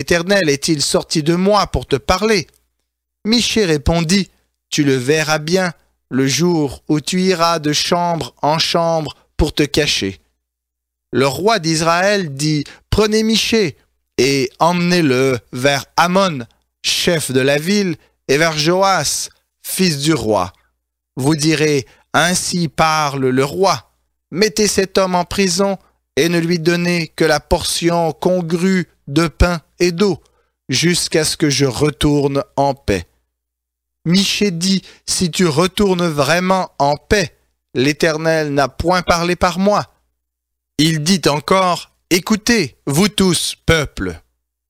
l'Éternel est-il sorti de moi pour te parler? Michée répondit, tu le verras bien le jour où tu iras de chambre en chambre pour te cacher. Le roi d'Israël dit, prenez Michée et emmenez-le vers Amon, chef de la ville, et vers Joas, fils du roi. Vous direz, ainsi parle le roi. Mettez cet homme en prison et ne lui donnez que la portion congrue de pain et d'eau, jusqu'à ce que je retourne en paix. Michée dit, si tu retournes vraiment en paix, l'Éternel n'a point parlé par moi. Il dit encore, écoutez, vous tous, peuple.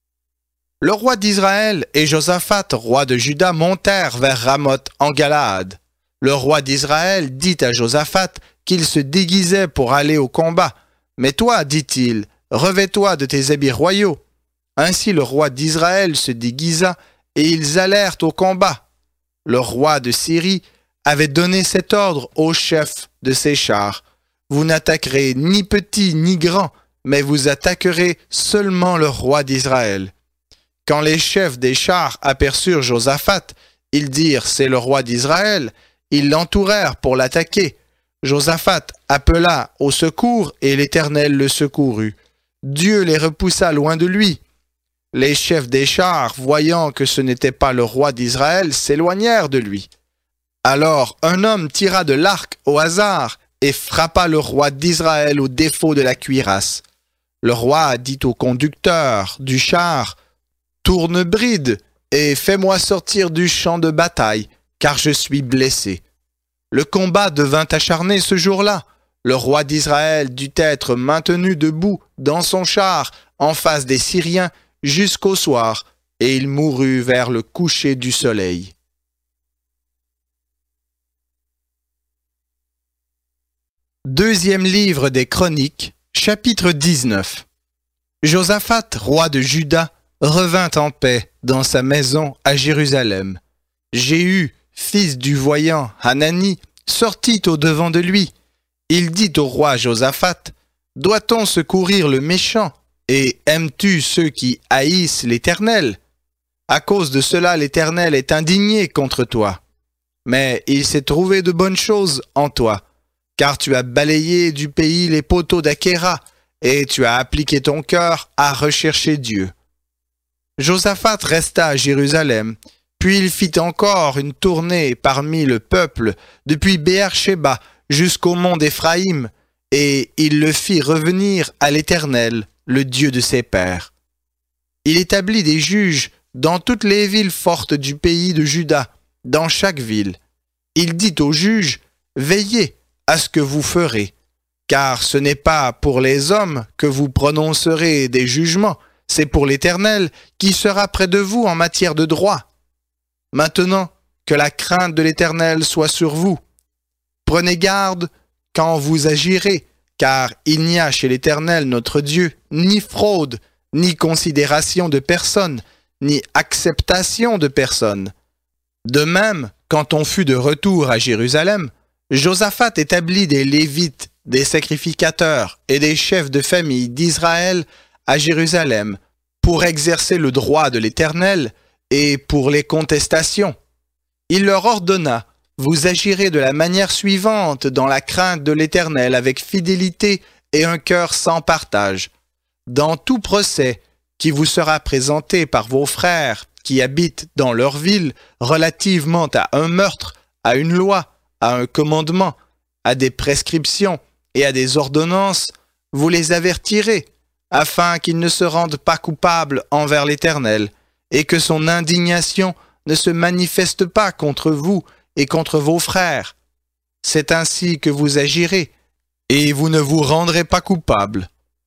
Le roi d'Israël et Josaphat, roi de Juda, montèrent vers Ramoth en Galaad. Le roi d'Israël dit à Josaphat qu'il se déguisait pour aller au combat. Mais toi, dit-il, revêt-toi de tes habits royaux. Ainsi le roi d'Israël se déguisa et ils allèrent au combat. Le roi de Syrie avait donné cet ordre au chef de ses chars. Vous n'attaquerez ni petit ni grand, mais vous attaquerez seulement le roi d'Israël. Quand les chefs des chars aperçurent Josaphat, ils dirent, c'est le roi d'Israël. Ils l'entourèrent pour l'attaquer. Josaphat appela au secours et l'Éternel le secourut. Dieu les repoussa loin de lui. Les chefs des chars, voyant que ce n'était pas le roi d'Israël, s'éloignèrent de lui. Alors un homme tira de l'arc au hasard et frappa le roi d'Israël au défaut de la cuirasse. Le roi dit au conducteur du char, « Tourne bride et fais-moi sortir du champ de bataille, car je suis blessé. » Le combat devint acharné ce jour-là. Le roi d'Israël dut être maintenu debout dans son char en face des Syriens jusqu'au soir, et il mourut vers le coucher du soleil. Deuxième livre des Chroniques, chapitre 19. Josaphat, roi de Juda, revint en paix dans sa maison à Jérusalem. Jéhu, fils du voyant Hanani, sortit au-devant de lui. Il dit au roi Josaphat, « Doit-on secourir le méchant, et aimes-tu ceux qui haïssent l'Éternel? À cause de cela, l'Éternel est indigné contre toi. Mais il s'est trouvé de bonnes choses en toi, car tu as balayé du pays les poteaux d'Achéra, et tu as appliqué ton cœur à rechercher Dieu. » Josaphat resta à Jérusalem, puis il fit encore une tournée parmi le peuple, depuis Béer-Shéba jusqu'au mont d'Éphraïm, et il le fit revenir à l'Éternel, le Dieu de ses pères. Il établit des juges dans toutes les villes fortes du pays de Juda, dans chaque ville. Il dit aux juges, « Veillez à ce que vous ferez, car ce n'est pas pour les hommes que vous prononcerez des jugements, c'est pour l'Éternel qui sera près de vous en matière de droit. Maintenant, que la crainte de l'Éternel soit sur vous. Prenez garde quand vous agirez, car il n'y a chez l'Éternel notre Dieu ni fraude, ni considération de personne, ni acceptation de personne. » De même, quand on fut de retour à Jérusalem, Josaphat établit des Lévites, des sacrificateurs et des chefs de famille d'Israël à Jérusalem pour exercer le droit de l'Éternel et pour les contestations. Il leur ordonna, « Vous agirez de la manière suivante dans la crainte de l'Éternel avec fidélité et un cœur sans partage. Dans tout procès qui vous sera présenté par vos frères qui habitent dans leur ville relativement à un meurtre, à une loi, à un commandement, à des prescriptions et à des ordonnances, vous les avertirez, afin qu'ils ne se rendent pas coupables envers l'Éternel, et que son indignation ne se manifeste pas contre vous et contre vos frères. C'est ainsi que vous agirez, et vous ne vous rendrez pas coupables.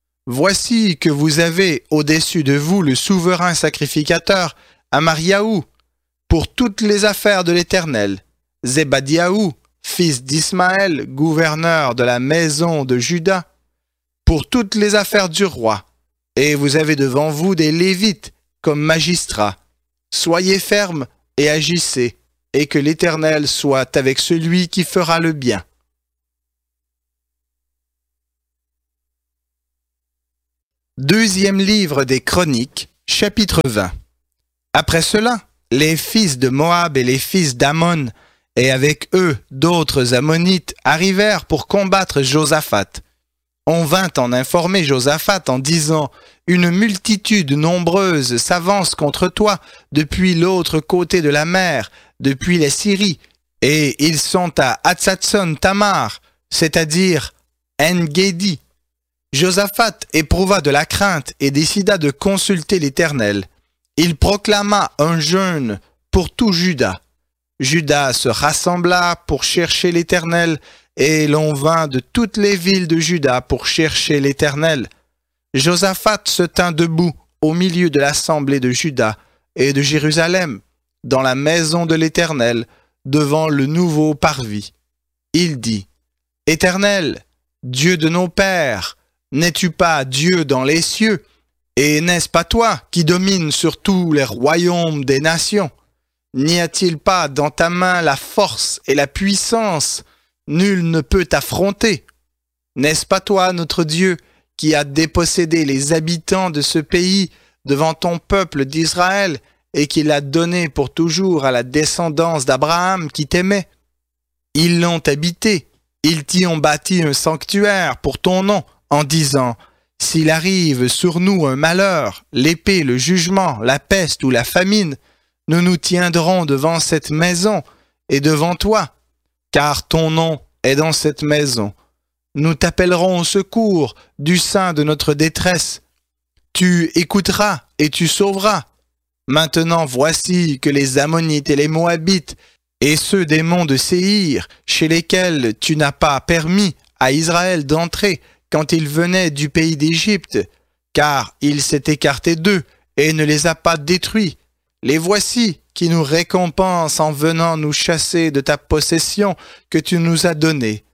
Voici que vous avez au-dessus de vous le souverain sacrificateur, Amariaou, pour toutes les affaires de l'Éternel, Zébadiaou, fils d'Ismaël, gouverneur de la maison de Juda, pour toutes les affaires du roi, et vous avez devant vous des Lévites comme magistrats. Soyez fermes et agissez, et que l'Éternel soit avec celui qui fera le bien. Deuxième livre des Chroniques, chapitre 20. Après cela, les fils de Moab et les fils d'Ammon, et avec eux d'autres Ammonites, arrivèrent pour combattre Josaphat. On vint en informer Josaphat en disant « Une multitude nombreuse s'avance contre toi depuis l'autre côté de la mer, depuis la Syrie, et ils sont à Hatzatson Tamar, c'est-à-dire En-Gedi. » Josaphat éprouva de la crainte et décida de consulter l'Éternel. Il proclama un jeûne pour tout Juda. Juda se rassembla pour chercher l'Éternel, et l'on vint de toutes les villes de Juda pour chercher l'Éternel. Josaphat se tint debout au milieu de l'assemblée de Juda et de Jérusalem, dans la maison de l'Éternel, devant le nouveau parvis. Il dit, « Éternel, Dieu de nos pères, n'es-tu pas Dieu dans les cieux? Et n'est-ce pas toi qui domines sur tous les royaumes des nations? N'y a-t-il pas dans ta main la force et la puissance? Nul ne peut t'affronter. N'est-ce pas toi, notre Dieu, qui a dépossédé les habitants de ce pays devant ton peuple d'Israël et qui l'a donné pour toujours à la descendance d'Abraham qui t'aimait? Ils l'ont habité, ils t'y ont bâti un sanctuaire pour ton nom en disant « S'il arrive sur nous un malheur, l'épée, le jugement, la peste ou la famine, nous nous tiendrons devant cette maison et devant toi, car ton nom est dans cette maison. Nous t'appellerons au secours du sein de notre détresse. Tu écouteras et tu sauveras. Maintenant voici que les Ammonites et les Moabites et ceux des monts de Séhir, chez lesquels tu n'as pas permis à Israël d'entrer quand il venait du pays d'Égypte, car il s'est écarté d'eux et ne les a pas détruits. Les voici qui nous récompensent en venant nous chasser de ta possession que tu nous as donnée.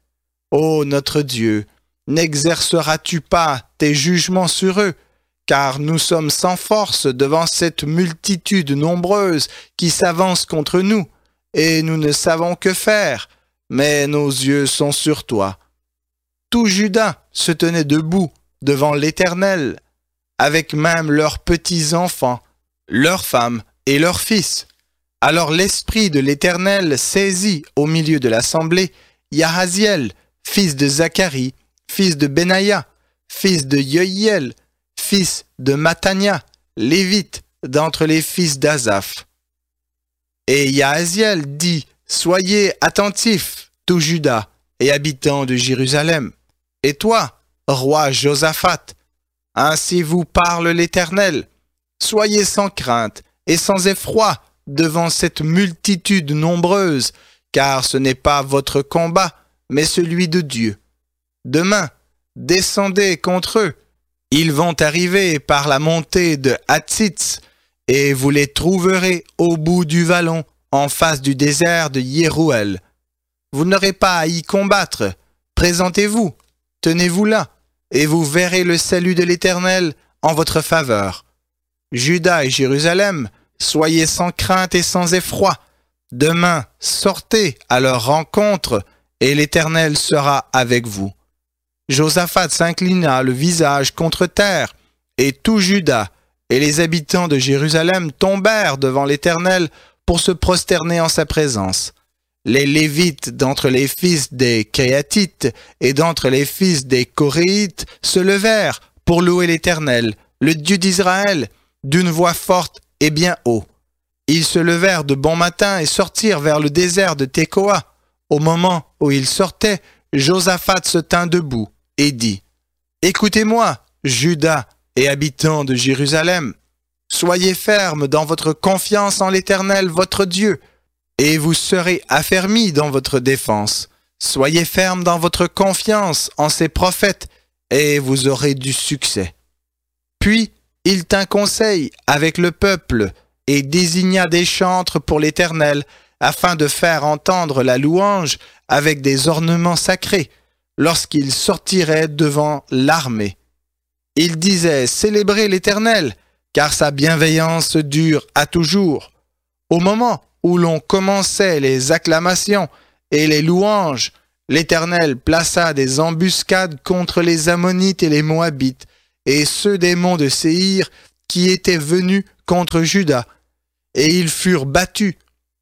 Ô notre Dieu, n'exerceras-tu pas tes jugements sur eux, car nous sommes sans force devant cette multitude nombreuse qui s'avance contre nous, et nous ne savons que faire, mais nos yeux sont sur toi. » Tout Juda se tenait debout devant l'Éternel, avec même leurs petits-enfants, leurs femmes et leurs fils. Alors l'Esprit de l'Éternel saisit au milieu de l'assemblée Yahaziel, fils de Zacharie, fils de Benaïa, fils de Yoïel, fils de Matania, lévite d'entre les fils d'Asaph. Et Yahaziel dit, « Soyez attentifs, tout Juda et habitants de Jérusalem. Et toi, roi Josaphat, ainsi vous parle l'Éternel. Soyez sans crainte et sans effroi devant cette multitude nombreuse, car ce n'est pas votre combat, mais celui de Dieu. Demain, descendez contre eux. Ils vont arriver par la montée de Hatzitz, et vous les trouverez au bout du vallon, en face du désert de Yérouël. Vous n'aurez pas à y combattre. Présentez-vous, tenez-vous là, et vous verrez le salut de l'Éternel en votre faveur. Juda et Jérusalem, soyez sans crainte et sans effroi. Demain, sortez à leur rencontre, et l'Éternel sera avec vous. » Josaphat s'inclina le visage contre terre, et tout Juda et les habitants de Jérusalem tombèrent devant l'Éternel pour se prosterner en sa présence. Les Lévites d'entre les fils des Kéatites et d'entre les fils des Coréites se levèrent pour louer l'Éternel, le Dieu d'Israël, d'une voix forte et bien haut. Ils se levèrent de bon matin et sortirent vers le désert de Tekoa. Au moment où ils sortaient, Josaphat se tint debout et dit, « Écoutez-moi, Juda et habitants de Jérusalem, soyez fermes dans votre confiance en l'Éternel votre Dieu, et vous serez affermis dans votre défense. Soyez fermes dans votre confiance en ses prophètes, et vous aurez du succès. » Puis il tint conseil avec le peuple et désigna des chantres pour l'Éternel, afin de faire entendre la louange avec des ornements sacrés, lorsqu'il sortirait devant l'armée. Il disait « Célébrez l'Éternel, car sa bienveillance dure à toujours. » Au moment où l'on commençait les acclamations et les louanges, l'Éternel plaça des embuscades contre les Ammonites et les Moabites, et ceux des monts de Séhir qui étaient venus contre Juda, et ils furent battus.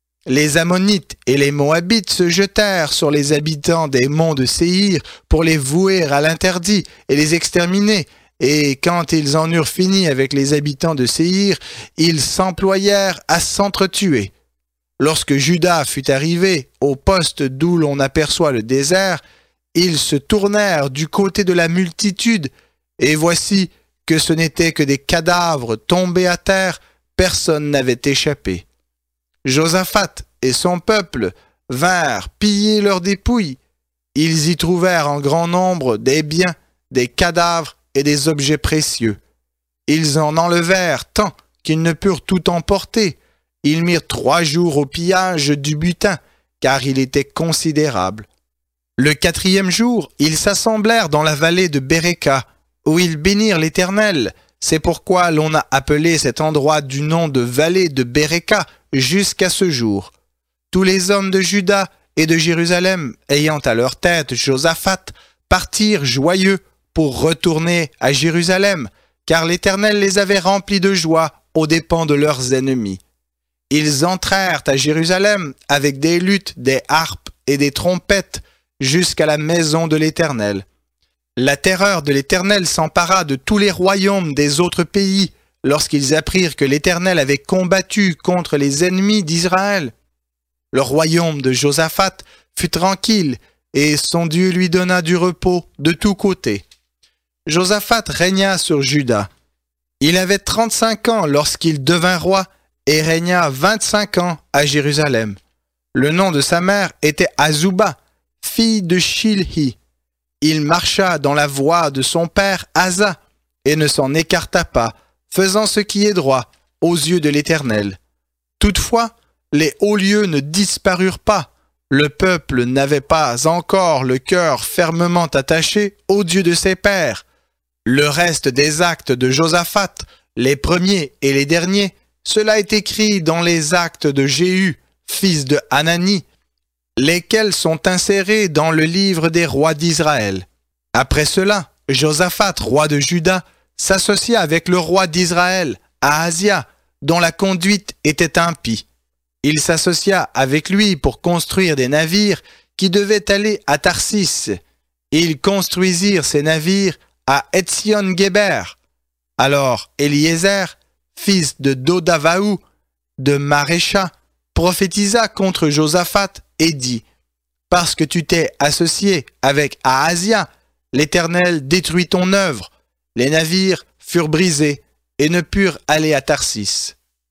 Les Ammonites et les Moabites se jetèrent sur les habitants des monts de Séhir pour les vouer à l'interdit et les exterminer. Et quand ils en eurent fini avec les habitants de Séhir, ils s'employèrent à s'entretuer. Lorsque Juda fut arrivé au poste d'où l'on aperçoit le désert, ils se tournèrent du côté de la multitude, et voici que ce n'étaient que des cadavres tombés à terre, personne n'avait échappé. Josaphat et son peuple vinrent piller leurs dépouilles. Ils y trouvèrent en grand nombre des biens, des cadavres et des objets précieux. Ils en enlevèrent tant qu'ils ne purent tout emporter. Ils mirent 3 jours au pillage du butin, car il était considérable. Le 4e jour, ils s'assemblèrent dans la vallée de Béréka, où ils bénirent l'Éternel. C'est pourquoi l'on a appelé cet endroit du nom de vallée de Béréka jusqu'à ce jour. Tous les hommes de Juda et de Jérusalem, ayant à leur tête Josaphat, partirent joyeux pour retourner à Jérusalem, car l'Éternel les avait remplis de joie aux dépens de leurs ennemis. Ils entrèrent à Jérusalem avec des luths, des harpes et des trompettes jusqu'à la maison de l'Éternel. La terreur de l'Éternel s'empara de tous les royaumes des autres pays lorsqu'ils apprirent que l'Éternel avait combattu contre les ennemis d'Israël. Le royaume de Josaphat fut tranquille et son Dieu lui donna du repos de tous côtés. Josaphat régna sur Juda. Il avait 35 ans lorsqu'il devint roi et régna 25 ans à Jérusalem. Le nom de sa mère était Azouba, fille de Shilhi. Il marcha dans la voie de son père Asa et ne s'en écarta pas, faisant ce qui est droit aux yeux de l'Éternel. Toutefois, les hauts lieux ne disparurent pas. Le peuple n'avait pas encore le cœur fermement attaché au Dieu de ses pères. Le reste des actes de Josaphat, les premiers et les derniers, cela est écrit dans les actes de Jéhu, fils de Hanani, lesquels sont insérés dans le livre des rois d'Israël. Après cela, Josaphat, roi de Juda, s'associa avec le roi d'Israël, Ahazia, dont la conduite était impie. Il s'associa avec lui pour construire des navires qui devaient aller à Tarsis. Ils construisirent ces navires à Etzion-Géber. Alors Eliezer, fils de Dodavahu, de Marécha, prophétisa contre Josaphat et dit « Parce que tu t'es associé avec Ahazia, l'Éternel détruit ton œuvre. » Les navires furent brisés et ne purent aller à Tarsis.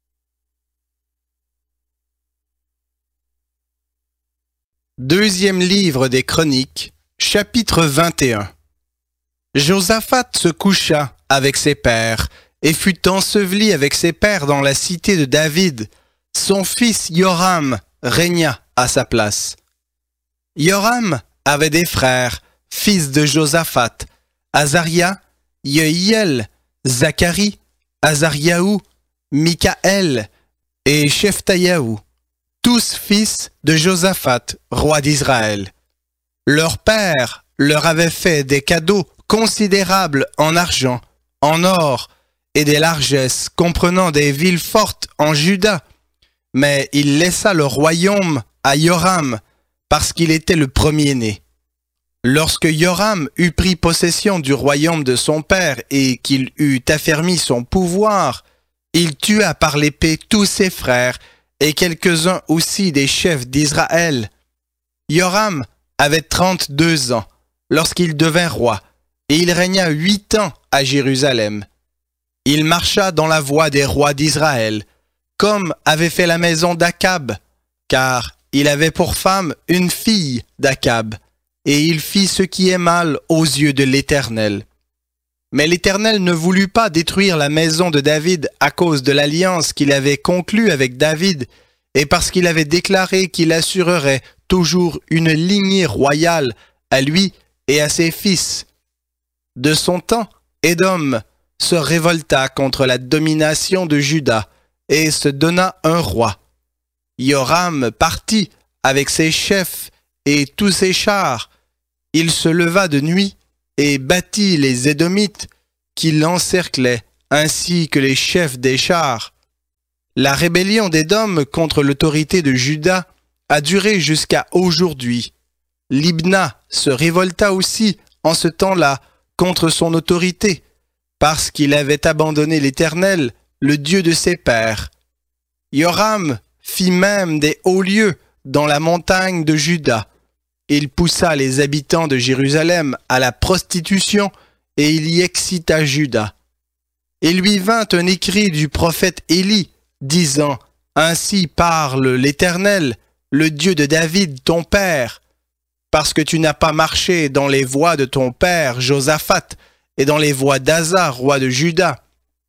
Deuxième livre des Chroniques, chapitre 21. Josaphat se coucha avec ses pères et fut enseveli avec ses pères dans la cité de David. Son fils Yoram régna à sa place. Yoram avait des frères, fils de Josaphat, Azaria, Yehiel, Zacharie, Azariahu, Mikaël et Shephtayahu, tous fils de Josaphat, roi d'Israël. Leur père leur avait fait des cadeaux considérables en argent, en or et des largesses comprenant des villes fortes en Juda. Mais il laissa le royaume à Yoram parce qu'il était le premier-né. Lorsque Yoram eut pris possession du royaume de son père et qu'il eut affermi son pouvoir, il tua par l'épée tous ses frères et quelques-uns aussi des chefs d'Israël. Yoram avait 32 ans lorsqu'il devint roi et il régna 8 ans à Jérusalem. Il marcha dans la voie des rois d'Israël, comme avait fait la maison d'Akab, car il avait pour femme une fille d'Akab. Et il fit ce qui est mal aux yeux de l'Éternel. Mais l'Éternel ne voulut pas détruire la maison de David à cause de l'alliance qu'il avait conclue avec David, et parce qu'il avait déclaré qu'il assurerait toujours une lignée royale à lui et à ses fils. De son temps, Édom se révolta contre la domination de Juda et se donna un roi. Yoram partit avec ses chefs et tous ses chars. Il se leva de nuit et battit les Édomites qui l'encerclaient ainsi que les chefs des chars. La rébellion d'Édom contre l'autorité de Juda a duré jusqu'à aujourd'hui. Libna se révolta aussi en ce temps-là contre son autorité, parce qu'il avait abandonné l'Éternel, le Dieu de ses pères. Yoram fit même des hauts lieux dans la montagne de Juda. Il poussa les habitants de Jérusalem à la prostitution et il y excita Juda. Il lui vint un écrit du prophète Élie, disant « Ainsi parle l'Éternel, le Dieu de David, ton père, parce que tu n'as pas marché dans les voies de ton père Josaphat et dans les voies d'Asa, roi de Juda,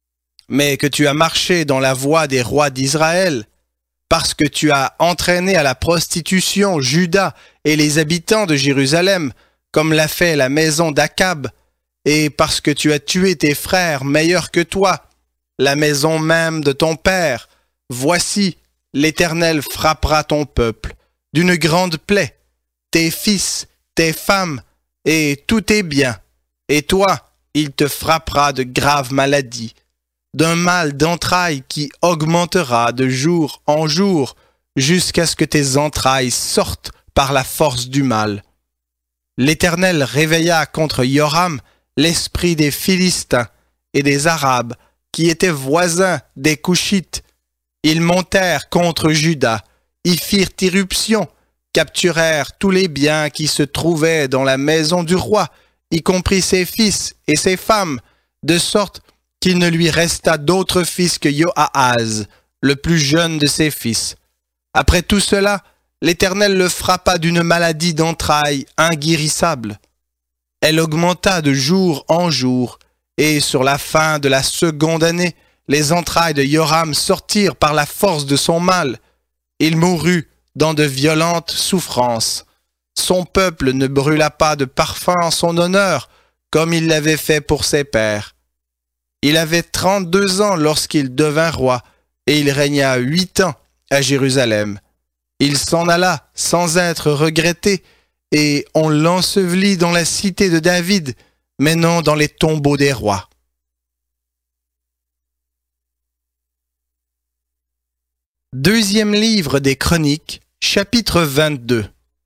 mais que tu as marché dans la voie des rois d'Israël, parce que tu as entraîné à la prostitution Juda et les habitants de Jérusalem, comme l'a fait la maison d'Akab, et parce que tu as tué tes frères meilleurs que toi, la maison même de ton père, voici, l'Éternel frappera ton peuple d'une grande plaie, tes fils, tes femmes et tous tes biens, et toi, il te frappera de graves maladies, d'un mal d'entrailles qui augmentera de jour en jour, jusqu'à ce que tes entrailles sortent par la force du mal. L'Éternel réveilla contre Yoram l'esprit des Philistins et des Arabes, qui étaient voisins des Couchites. Ils montèrent contre Juda, y firent irruption, capturèrent tous les biens qui se trouvaient dans la maison du roi, y compris ses fils et ses femmes, de sorte qu'il ne lui resta d'autre fils que Joahaz, le plus jeune de ses fils. Après tout cela, l'Éternel le frappa d'une maladie d'entrailles inguérissable. Elle augmenta de jour en jour, et sur la fin de la seconde année, les entrailles de Yoram sortirent par la force de son mal. Il mourut dans de violentes souffrances. Son peuple ne brûla pas de parfum en son honneur, comme il l'avait fait pour ses pères. Il avait 32 ans lorsqu'il devint roi, et il régna 8 ans à Jérusalem. Il s'en alla sans être regretté, et on l'ensevelit dans la cité de David, mais non dans les tombeaux des rois. Deuxième livre des Chroniques, chapitre 22.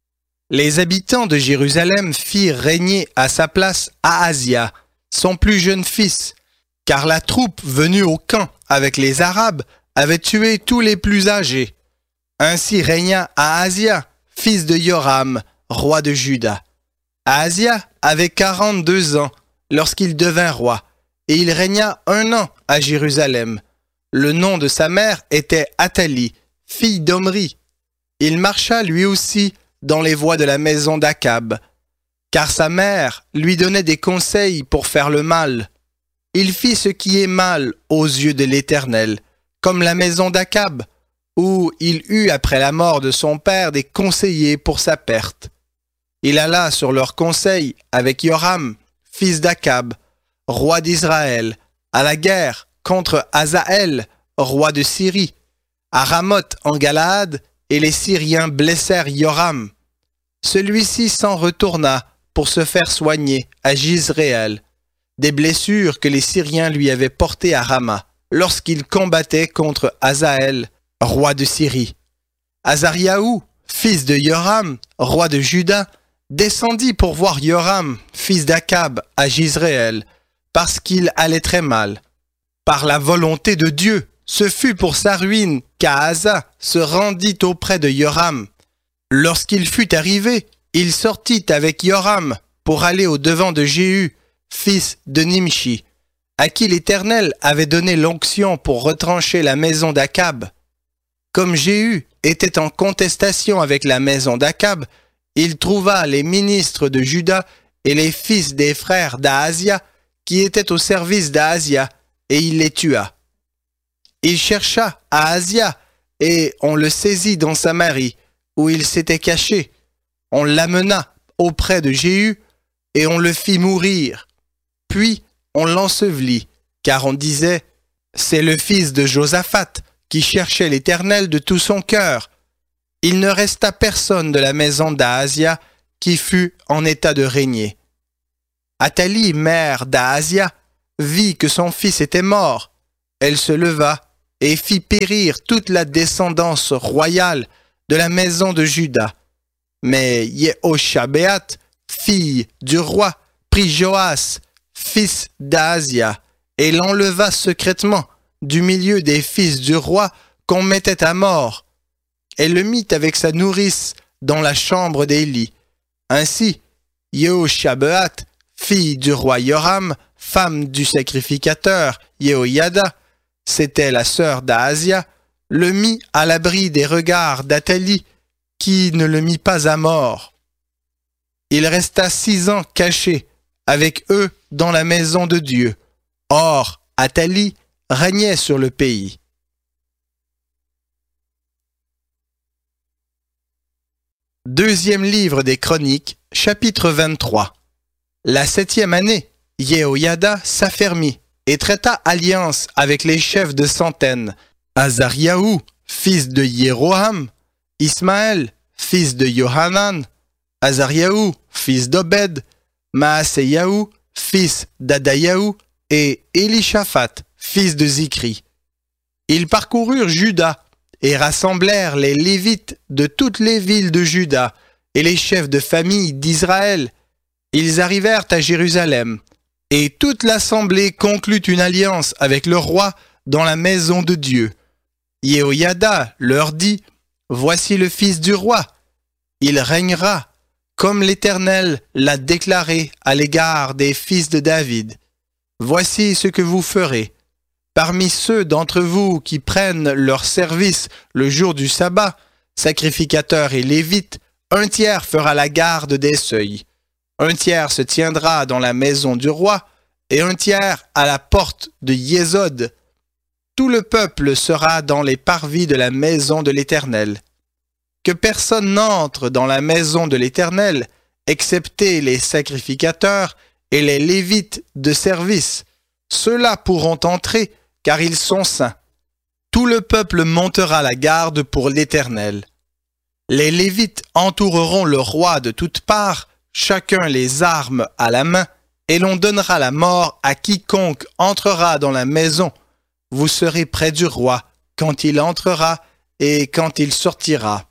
Les habitants de Jérusalem firent régner à sa place Ahazia, son plus jeune fils, car la troupe venue au camp avec les Arabes avait tué tous les plus âgés. Ainsi régna Ahazia, fils de Yoram, roi de Juda. Ahazia avait 42 ans lorsqu'il devint roi, et il régna 1 an à Jérusalem. Le nom de sa mère était Athalie, fille d'Omri. Il marcha lui aussi dans les voies de la maison d'Akab, car sa mère lui donnait des conseils pour faire le mal. Il fit ce qui est mal aux yeux de l'Éternel, comme la maison d'Akab, où il eut après la mort de son père des conseillers pour sa perte. Il alla sur leurs conseils avec Yoram, fils d'Akab, roi d'Israël, à la guerre contre Hazaël, roi de Syrie, à Ramoth en Galaad, et les Syriens blessèrent Yoram. Celui-ci s'en retourna pour se faire soigner à Jizréel, des blessures que les Syriens lui avaient portées à Rama, lorsqu'il combattait contre Hazaël, roi de Syrie. Azariahu, fils de Yoram, roi de Juda, descendit pour voir Yoram, fils d'Akab, à Jizréel, parce qu'il allait très mal. Par la volonté de Dieu, ce fut pour sa ruine qu'Ahasa se rendit auprès de Yoram. Lorsqu'il fut arrivé, il sortit avec Yoram pour aller au-devant de Jéhu, fils de Nimshi, à qui l'Éternel avait donné l'onction pour retrancher la maison d'Akab. Comme Jéhu était en contestation avec la maison d'Akab, il trouva les ministres de Juda et les fils des frères d'Ahazia qui étaient au service d'Ahazia, et il les tua. Il chercha Ahazia, et on le saisit dans Samarie, où il s'était caché. On l'amena auprès de Jéhu, et on le fit mourir. Puis on l'ensevelit, car on disait, « C'est le fils de Josaphat, qui cherchait l'Éternel de tout son cœur. » Il ne resta personne de la maison d'Ahazia qui fut en état de régner. Athalie, mère d'Ahazia, vit que son fils était mort, elle se leva et fit périr toute la descendance royale de la maison de Juda. Mais Yehoshabéat, fille du roi, prit Joas, fils d'Ahazia, et l'enleva secrètement du milieu des fils du roi qu'on mettait à mort. Elle le mit avec sa nourrice dans la chambre d'Élie. Ainsi, Yehoshabéat, fille du roi Yoram, femme du sacrificateur Yehoyada, c'était la sœur d'Ahazia, le mit à l'abri des regards d'Athalie, qui ne le mit pas à mort. Il resta 6 ans caché avec eux dans la maison de Dieu. Or, Athalie régnait sur le pays. Deuxième livre des Chroniques, chapitre 23. La 7e année, Yehoyada s'affermit et traita alliance avec les chefs de centaines, Azariahu, fils de Jéroham, Ismaël, fils de Yohanan, Azariahu, fils d'Obed, Maaseyahu, fils d'Adayahu, et Élishaphat, fils de Zikri. Ils parcoururent Juda et rassemblèrent les Lévites de toutes les villes de Juda et les chefs de famille d'Israël. Ils arrivèrent à Jérusalem, et toute l'assemblée conclut une alliance avec le roi dans la maison de Dieu. Yehoyada leur dit, « Voici le fils du roi. Il régnera, comme l'Éternel l'a déclaré à l'égard des fils de David. Voici ce que vous ferez. Parmi ceux d'entre vous qui prennent leur service le jour du sabbat, sacrificateurs et lévites, 1/3 fera la garde des seuils. 1/3 se tiendra dans la maison du roi, et 1/3 à la porte de Yésod. Tout le peuple sera dans les parvis de la maison de l'Éternel. Que personne n'entre dans la maison de l'Éternel, excepté les sacrificateurs et les lévites de service. Ceux-là pourront entrer, car ils sont saints. Tout le peuple montera la garde pour l'Éternel. Les lévites entoureront le roi de toutes parts, chacun les armes à la main, et l'on donnera la mort à quiconque entrera dans la maison. Vous serez près du roi quand il entrera et quand il sortira.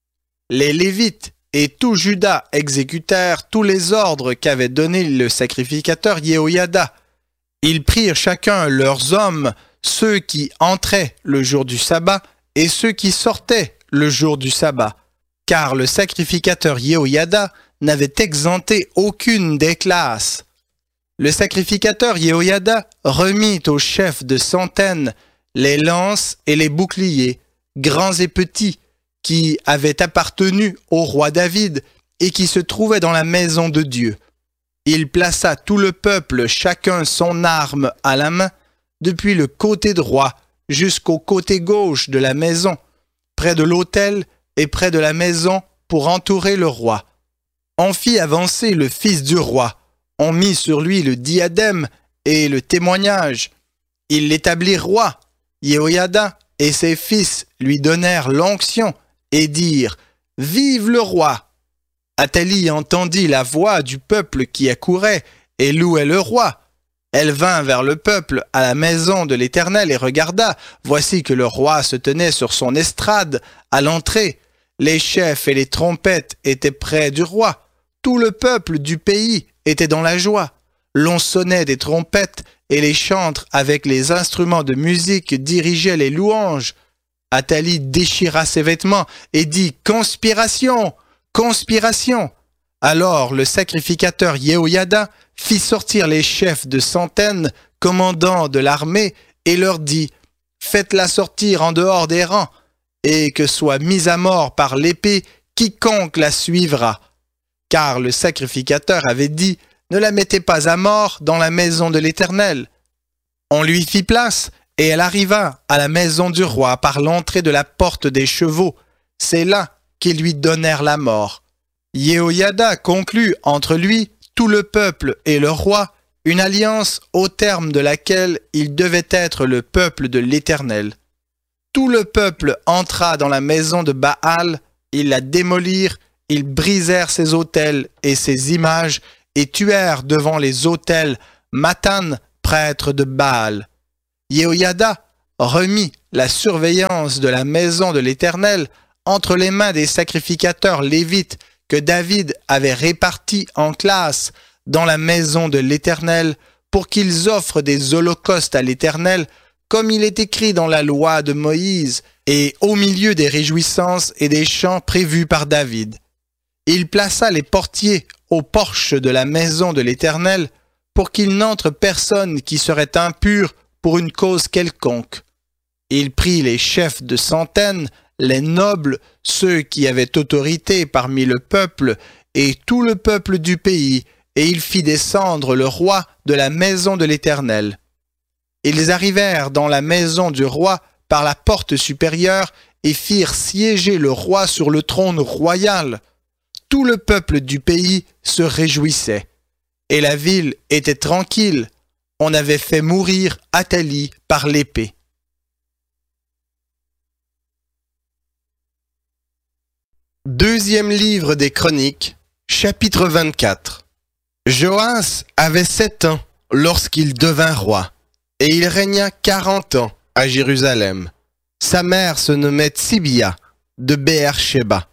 Les Lévites et tout Juda exécutèrent tous les ordres qu'avait donnés le sacrificateur Yehoyada. Ils prirent chacun leurs hommes, ceux qui entraient le jour du sabbat et ceux qui sortaient le jour du sabbat, car le sacrificateur Yehoyada n'avait exempté aucune des classes. Le sacrificateur Yehoyada remit aux chefs de centaines les lances et les boucliers, grands et petits, qui avaient appartenu au roi David et qui se trouvaient dans la maison de Dieu. Il plaça tout le peuple chacun son arme à la main, depuis le côté droit jusqu'au côté gauche de la maison, près de l'autel et près de la maison pour entourer le roi. On fit avancer le fils du roi. On mit sur lui le diadème et le témoignage. Ils l'établirent roi. Yehoyada et ses fils lui donnèrent l'onction et dirent « Vive le roi !» Athalie entendit la voix du peuple qui accourait et louait le roi. Elle vint vers le peuple à la maison de l'Éternel et regarda. Voici que le roi se tenait sur son estrade à l'entrée. Les chefs et les trompettes étaient près du roi. Tout le peuple du pays était dans la joie. L'on sonnait des trompettes et les chantres avec les instruments de musique dirigeaient les louanges. Athalie déchira ses vêtements et dit « Conspiration! Conspiration !» Alors le sacrificateur Yehoyada fit sortir les chefs de centaines, commandants de l'armée, et leur dit « Faites-la sortir en dehors des rangs, et que soit mis à mort par l'épée quiconque la suivra. » Car le sacrificateur avait dit « Ne la mettez pas à mort dans la maison de l'Éternel. » On lui fit place, et elle arriva à la maison du roi par l'entrée de la porte des chevaux. C'est là qu'ils lui donnèrent la mort. Yehoyada conclut entre lui, tout le peuple et le roi, une alliance au terme de laquelle il devait être le peuple de l'Éternel. Tout le peuple entra dans la maison de Baal, ils la démolirent, ils brisèrent ses autels et ses images, et tuèrent devant les autels Mathan, prêtres de Baal. Yehoyada remit la surveillance de la maison de l'Éternel entre les mains des sacrificateurs lévites que David avait répartis en classes dans la maison de l'Éternel pour qu'ils offrent des holocaustes à l'Éternel, comme il est écrit dans la loi de Moïse, et au milieu des réjouissances et des chants prévus par David. Il plaça les portiers au porche de la maison de l'Éternel pour qu'il n'entre personne qui serait impur pour une cause quelconque. Il prit les chefs de centaines, les nobles, ceux qui avaient autorité parmi le peuple, et tout le peuple du pays, et il fit descendre le roi de la maison de l'Éternel. Ils arrivèrent dans la maison du roi par la porte supérieure et firent siéger le roi sur le trône royal. Tout le peuple du pays se réjouissait, et la ville était tranquille. On avait fait mourir Athalie par l'épée. Deuxième livre des Chroniques, chapitre 24. Joas avait 7 ans lorsqu'il devint roi, et il régna 40 ans à Jérusalem. Sa mère se nommait Tsibia de Béer-Shéba.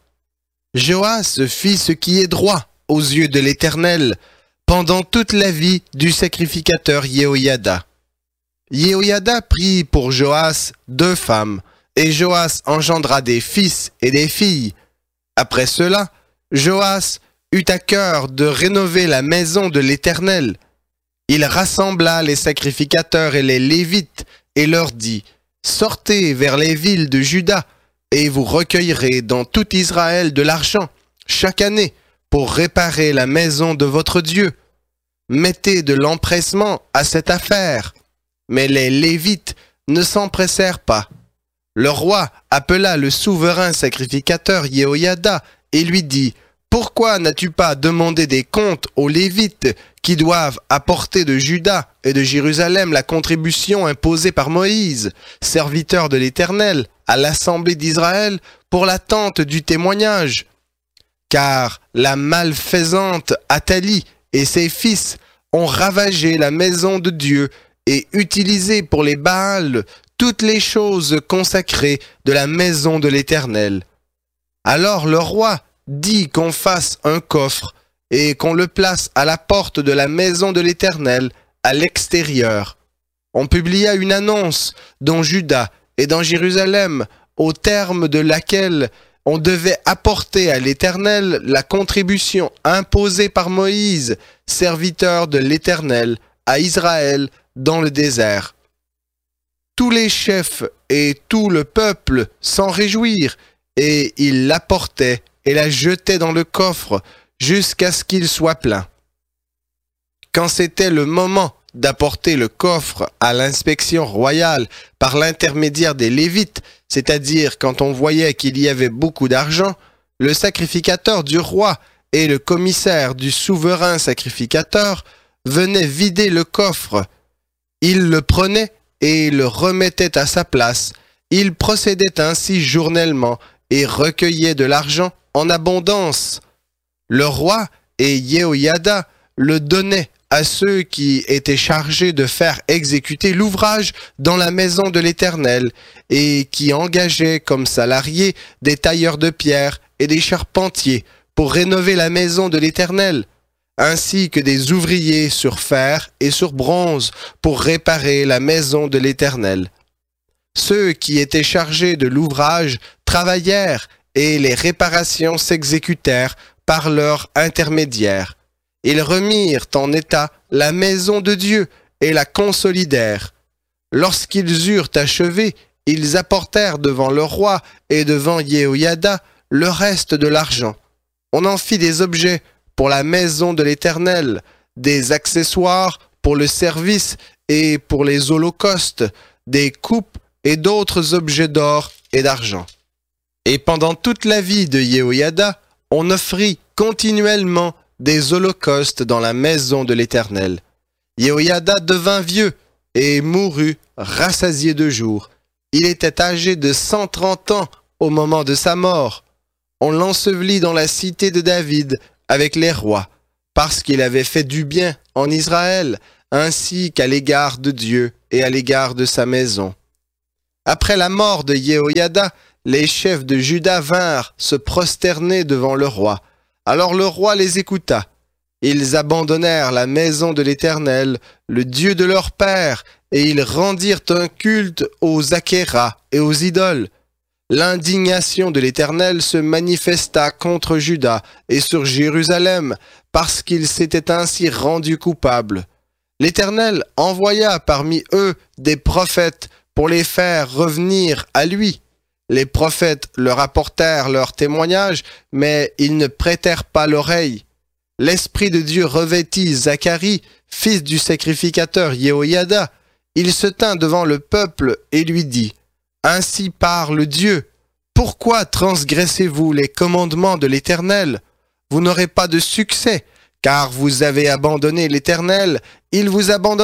Joas fit ce qui est droit aux yeux de l'Éternel pendant toute la vie du sacrificateur Yehoyada. Yehoyada prit pour Joas 2 femmes, et Joas engendra des fils et des filles. Après cela, Joas eut à cœur de rénover la maison de l'Éternel. Il rassembla les sacrificateurs et les Lévites et leur dit : « Sortez vers les villes de Juda, et vous recueillerez dans tout Israël de l'argent, chaque année, pour réparer la maison de votre Dieu. Mettez de l'empressement à cette affaire. » Mais les Lévites ne s'empressèrent pas. Le roi appela le souverain sacrificateur Yehoyada et lui dit : « Pourquoi n'as-tu pas demandé des comptes aux Lévites qui doivent apporter de Juda et de Jérusalem la contribution imposée par Moïse, serviteur de l'Éternel, à l'assemblée d'Israël pour la tente du témoignage ? Car la malfaisante Athalie et ses fils ont ravagé la maison de Dieu et utilisé pour les Baals toutes les choses consacrées de la maison de l'Éternel. » Alors le roi dit qu'on fasse un coffre et qu'on le place à la porte de la maison de l'Éternel, à l'extérieur. On publia une annonce dans Juda et dans Jérusalem, au terme de laquelle on devait apporter à l'Éternel la contribution imposée par Moïse, serviteur de l'Éternel, à Israël dans le désert. Tous les chefs et tout le peuple s'en réjouirent, et ils l'apportaient et la jetaient dans le coffre jusqu'à ce qu'il soit plein. Quand c'était le moment d'apporter le coffre à l'inspection royale par l'intermédiaire des Lévites, c'est-à-dire quand on voyait qu'il y avait beaucoup d'argent, le sacrificateur du roi et le commissaire du souverain sacrificateur venaient vider le coffre. Ils le prenaient et le remettaient à sa place. Ils procédaient ainsi journellement et recueillaient de l'argent en abondance. Le roi et Yehoyada le donnaient à ceux qui étaient chargés de faire exécuter l'ouvrage dans la maison de l'Éternel et qui engageaient comme salariés des tailleurs de pierre et des charpentiers pour rénover la maison de l'Éternel, ainsi que des ouvriers sur fer et sur bronze pour réparer la maison de l'Éternel. Ceux qui étaient chargés de l'ouvrage travaillèrent et les réparations s'exécutèrent par leur intermédiaire. Ils remirent en état la maison de Dieu et la consolidèrent. Lorsqu'ils eurent achevé, ils apportèrent devant le roi et devant Yehoyada le reste de l'argent. On en fit des objets pour la maison de l'Éternel, des accessoires pour le service et pour les holocaustes, des coupes et d'autres objets d'or et d'argent. Et pendant toute la vie de Yehoyada, on offrit continuellement des holocaustes dans la maison de l'Éternel. Yehoyada devint vieux et mourut rassasié de jours. Il était âgé de 130 ans au moment de sa mort. On l'ensevelit dans la cité de David avec les rois, parce qu'il avait fait du bien en Israël, ainsi qu'à l'égard de Dieu et à l'égard de sa maison. Après la mort de Jehoiada, les chefs de Juda vinrent se prosterner devant le roi. Alors le roi les écouta. Ils abandonnèrent la maison de l'Éternel, le Dieu de leur père, et ils rendirent un culte aux Achéras et aux idoles. L'indignation de l'Éternel se manifesta contre Juda et sur Jérusalem, parce qu'ils s'étaient ainsi rendus coupables. L'Éternel envoya parmi eux des prophètes pour les faire revenir à lui. Les prophètes leur apportèrent leurs témoignages, mais ils ne prêtèrent pas l'oreille. L'Esprit de Dieu revêtit Zacharie, fils du sacrificateur Jehoiada. Il se tint devant le peuple et lui dit, « Ainsi parle Dieu. Pourquoi transgressez-vous les commandements de l'Éternel? Vous n'aurez pas de succès, car vous avez abandonné l'Éternel, il vous abandonnera. »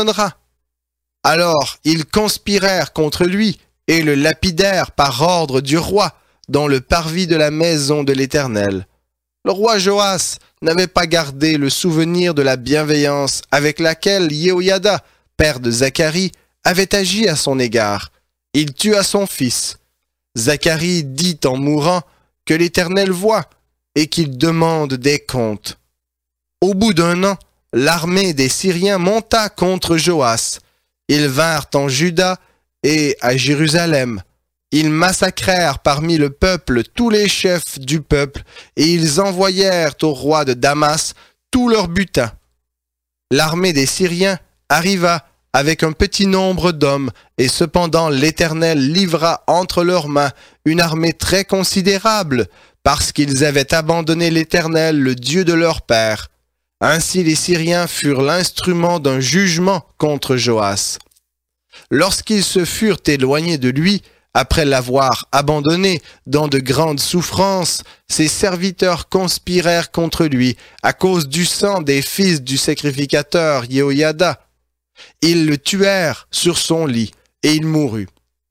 Alors ils conspirèrent contre lui et le lapidèrent par ordre du roi dans le parvis de la maison de l'Éternel. Le roi Joas n'avait pas gardé le souvenir de la bienveillance avec laquelle Jehoiada, père de Zacharie, avait agi à son égard. Il tua son fils. Zacharie dit en mourant que l'Éternel voit et qu'il demande des comptes. Au bout d'un an, l'armée des Syriens monta contre Joas. Ils vinrent en Juda et à Jérusalem. Ils massacrèrent parmi le peuple tous les chefs du peuple et ils envoyèrent au roi de Damas tout leur butin. L'armée des Syriens arriva avec un petit nombre d'hommes et cependant l'Éternel livra entre leurs mains une armée très considérable parce qu'ils avaient abandonné l'Éternel, le Dieu de leur père. Ainsi les Syriens furent l'instrument d'un jugement contre Joas. Lorsqu'ils se furent éloignés de lui, après l'avoir abandonné dans de grandes souffrances, ses serviteurs conspirèrent contre lui à cause du sang des fils du sacrificateur Jehoiada. Ils le tuèrent sur son lit et il mourut.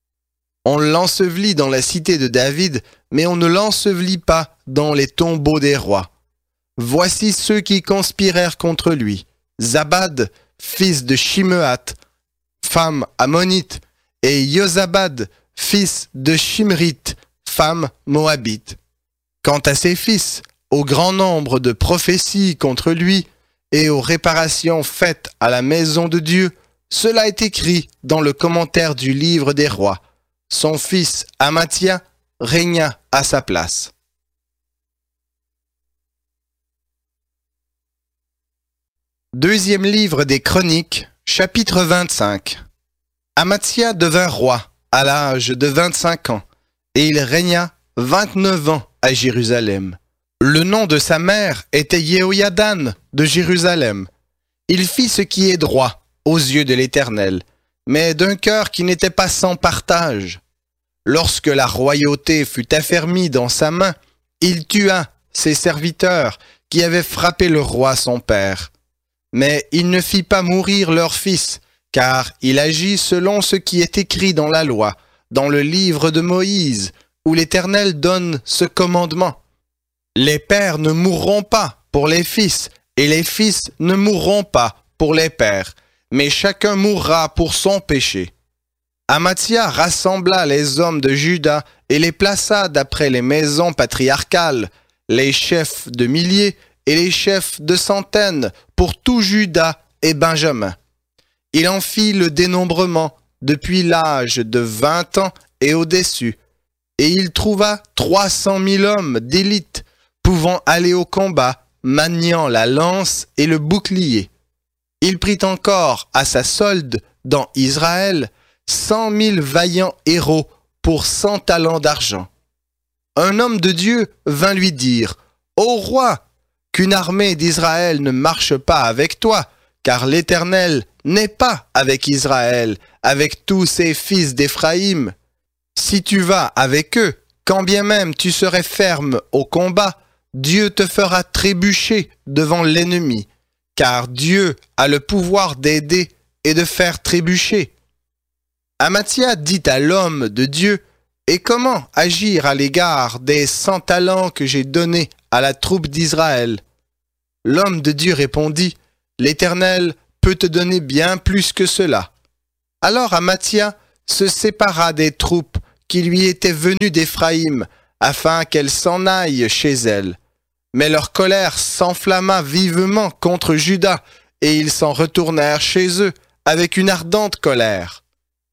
On l'ensevelit dans la cité de David, mais on ne l'ensevelit pas dans les tombeaux des rois. Voici ceux qui conspirèrent contre lui. Zabad, fils de Shimeath, femme ammonite, et Jozabad, fils de Shimrith, femme moabite. Quant à ses fils, au grand nombre de prophéties contre lui et aux réparations faites à la maison de Dieu, cela est écrit dans le commentaire du livre des rois. Son fils Amathia régna à sa place. Deuxième livre des Chroniques, chapitre 25. Amathia devint roi à l'âge de 25 ans, et il régna 29 ans à Jérusalem. Le nom de sa mère était Jehoiadan de Jérusalem. Il fit ce qui est droit aux yeux de l'Éternel, mais d'un cœur qui n'était pas sans partage. Lorsque la royauté fut affermie dans sa main, il tua ses serviteurs qui avaient frappé le roi son père. Mais il ne fit pas mourir leur fils, car il agit selon ce qui est écrit dans la loi, dans le livre de Moïse, où l'Éternel donne ce commandement. Les pères ne mourront pas pour les fils, et les fils ne mourront pas pour les pères, mais chacun mourra pour son péché. Amathia rassembla les hommes de Juda et les plaça d'après les maisons patriarcales, les chefs de milliers et les chefs de centaines pour tout Juda et Benjamin. Il en fit le dénombrement depuis l'âge de 20 ans et au-dessus, et il trouva 300 000 hommes d'élite pouvant aller au combat, maniant la lance et le bouclier. Il prit encore à sa solde dans Israël 100 000 vaillants héros pour 100 talents d'argent. Un homme de Dieu vint lui dire, « Ô roi, qu'une armée d'Israël ne marche pas avec toi, car l'Éternel n'est pas avec Israël, avec tous ses fils d'Éphraïm. Si tu vas avec eux, quand bien même tu serais ferme au combat, Dieu te fera trébucher devant l'ennemi, car Dieu a le pouvoir d'aider et de faire trébucher. » Amathia dit à l'homme de Dieu, « Et comment agir à l'égard des 100 talents que j'ai donnés à la troupe d'Israël ?» L'homme de Dieu répondit, « L'Éternel peut te donner bien plus que cela. » Alors Amathia se sépara des troupes qui lui étaient venues d'Éphraïm, afin qu'elles s'en aillent chez elle. Mais leur colère s'enflamma vivement contre Juda, et ils s'en retournèrent chez eux avec une ardente colère.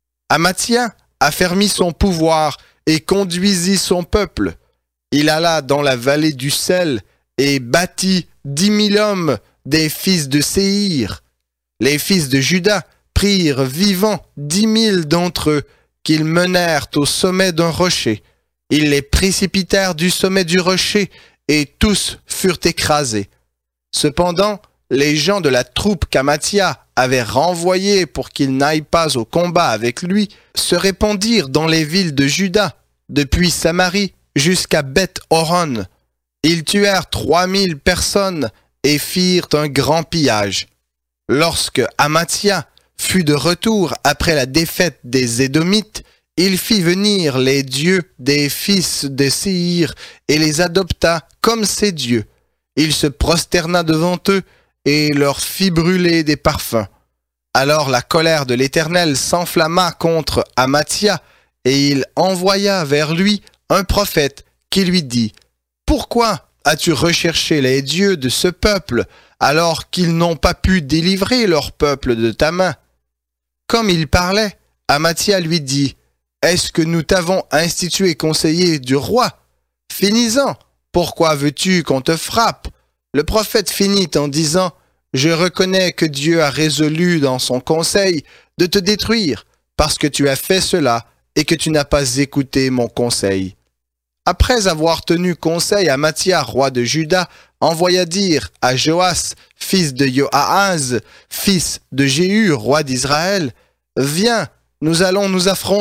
Amathia affermit son pouvoir et conduisit son peuple. Il alla dans la vallée du sel et battit 10 000 hommes des fils de Séhir. Les fils de Juda prirent vivants 10 000 d'entre eux, qu'ils menèrent au sommet d'un rocher. Ils les précipitèrent du sommet du rocher, et tous furent écrasés. Cependant, les gens de la troupe qu'Amathia avait renvoyée pour qu'ils n'aillent pas au combat avec lui se répandirent dans les villes de Juda, depuis Samarie jusqu'à Beth-Horon. Ils tuèrent 3 000 personnes et firent un grand pillage. Lorsque Amathia fut de retour après la défaite des Édomites, il fit venir les dieux des fils de Séhir et les adopta comme ses dieux. Il se prosterna devant eux et leur fit brûler des parfums. Alors la colère de l'Éternel s'enflamma contre Amathia, et il envoya vers lui un prophète qui lui dit : « Pourquoi as-tu recherché les dieux de ce peuple alors qu'ils n'ont pas pu délivrer leur peuple de ta main ?» Comme il parlait, Amathia lui dit : « Est-ce que nous t'avons institué conseiller du roi ? Finis-en, pourquoi veux-tu qu'on te frappe ?» Le prophète finit en disant : « Je reconnais que Dieu a résolu dans son conseil de te détruire, parce que tu as fait cela et que tu n'as pas écouté mon conseil. » Après avoir tenu conseil, Amathia, roi de Juda, envoya dire à Joas, fils de Joahaz, fils de Jéhu, roi d'Israël : « Viens, nous allons nous affronter. »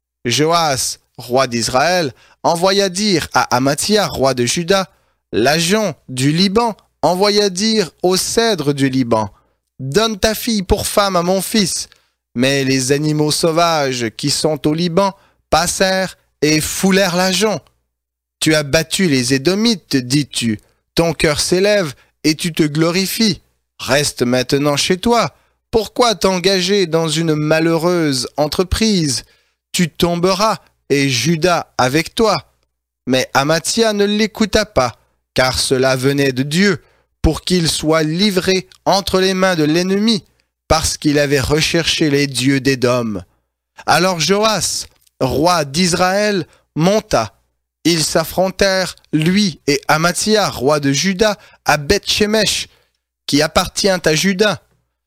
Joas, roi d'Israël, envoya dire à Amathia, roi de Juda : « L'agent du Liban envoya dire au cèdre du Liban : « Donne ta fille pour femme à mon fils. » Mais les animaux sauvages qui sont au Liban passèrent et foulèrent l'agent. « Tu as battu les Édomites, dis-tu. Ton cœur s'élève et tu te glorifies. Reste maintenant chez toi. Pourquoi t'engager dans une malheureuse entreprise ? Tu tomberas, et Juda avec toi. » Mais Amathia ne l'écouta pas, car cela venait de Dieu, pour qu'il soit livré entre les mains de l'ennemi, parce qu'il avait recherché les dieux d'Édom. Alors Joas, roi d'Israël, monta. Ils s'affrontèrent, lui et Amathia, roi de Juda, à Beth-Shemesh, qui appartient à Juda.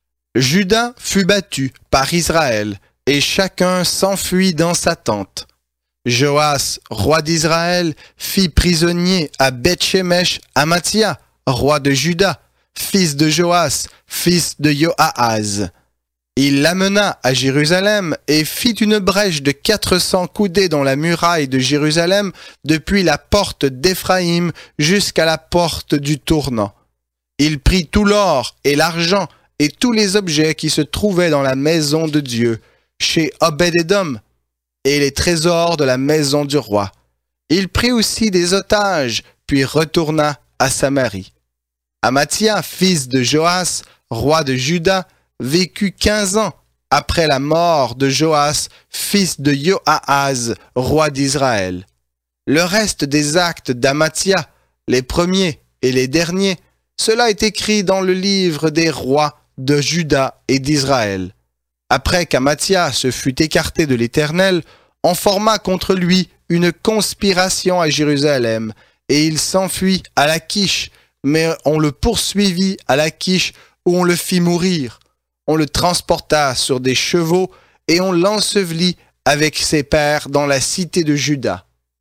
Juda fut battu par Israël, et chacun s'enfuit dans sa tente. Joas, roi d'Israël, fit prisonnier à Beth-Shemesh Amathia, roi de Juda, fils de Joas, fils de Joahaz. Il l'amena à Jérusalem et fit une brèche de 400 coudées dans la muraille de Jérusalem, depuis la porte d'Éphraïm jusqu'à la porte du tournant. Il prit tout l'or et l'argent et tous les objets qui se trouvaient dans la maison de Dieu, chez Obed-Édom, et les trésors de la maison du roi. Il prit aussi des otages, puis retourna à Samarie. Amathia, fils de Joas, roi de Juda, vécut 15 ans après la mort de Joas, fils de Joahaz, roi d'Israël. Le reste des actes d'Amathia, les premiers et les derniers, cela est écrit dans le livre des rois de Juda et d'Israël. Après qu'Amathia se fut écarté de l'Éternel, on forma contre lui une conspiration à Jérusalem, et il s'enfuit à Lachish, mais on le poursuivit à Lachish où on le fit mourir. On le transporta sur des chevaux et on l'ensevelit avec ses pères dans la cité de Juda.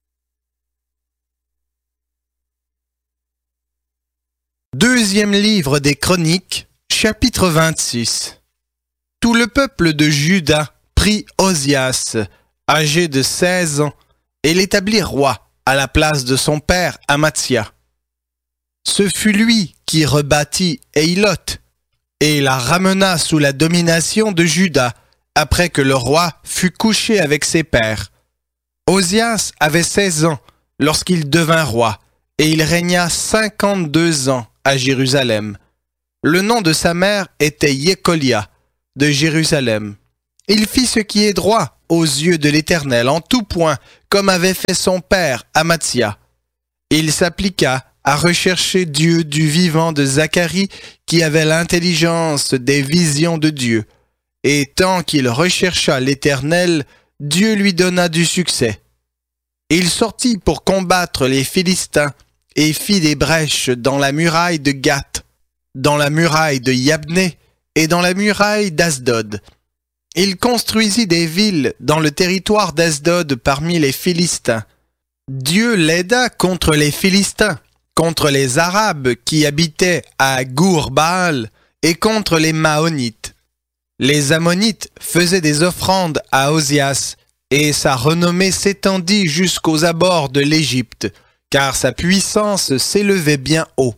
Deuxième livre des Chroniques, chapitre 26. Tout le peuple de Juda prit Osias, âgé de 16 ans, et l'établit roi à la place de son père Amathia. Ce fut lui qui rebâtit Éilot et la ramena sous la domination de Juda après que le roi fut couché avec ses pères. Osias avait 16 ans lorsqu'il devint roi et il régna 52 ans à Jérusalem. Le nom de sa mère était Yécolia, de Jérusalem. Il fit ce qui est droit aux yeux de l'Éternel en tout point, comme avait fait son père Amathia. Il s'appliqua à rechercher Dieu du vivant de Zacharie, qui avait l'intelligence des visions de Dieu. Et tant qu'il rechercha l'Éternel, Dieu lui donna du succès. Il sortit pour combattre les Philistins et fit des brèches dans la muraille de Gath, dans la muraille de Yabné et dans la muraille d'Asdod. Il construisit des villes dans le territoire d'Asdod parmi les Philistins. Dieu l'aida contre les Philistins, contre les Arabes qui habitaient à Gour-Baal et contre les Maonites. Les Ammonites faisaient des offrandes à Osias, et sa renommée s'étendit jusqu'aux abords de l'Égypte, car sa puissance s'élevait bien haut.